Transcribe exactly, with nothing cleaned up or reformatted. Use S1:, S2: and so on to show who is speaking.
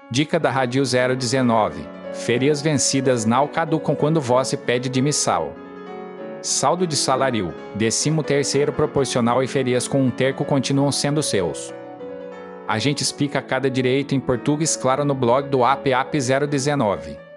S1: Dica da Rádio zero dezenove. Férias vencidas não caducam quando você pede demissão. Saldo de salário, décimo terceiro proporcional e férias com um terço continuam sendo seus. A gente explica cada direito em português claro no blog do A P A P zero dezenove.